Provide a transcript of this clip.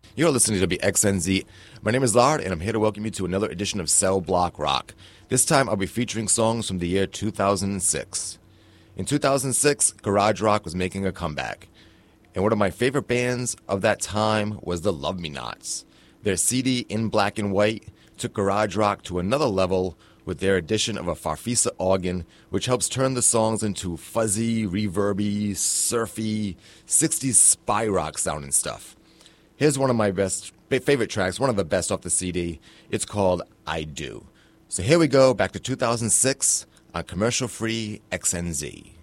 You're listening to WXNZ. My name is Lard, and I'm here to welcome you to another edition of Cell Block Rock. This time, I'll be featuring songs from the year 2006. In 2006, garage rock was making a comeback, and one of my favorite bands of that time was the Love Me Nots. Their CD, In Black and White, took garage rock to another level with their addition of a Farfisa organ, which helps turn the songs into fuzzy, reverby, surfy, 60s spy rock sounding stuff. Here's one of my favorite tracks, one of the best off the CD. It's called I Do. So here we go, back to 2006 on commercial-free XNZ.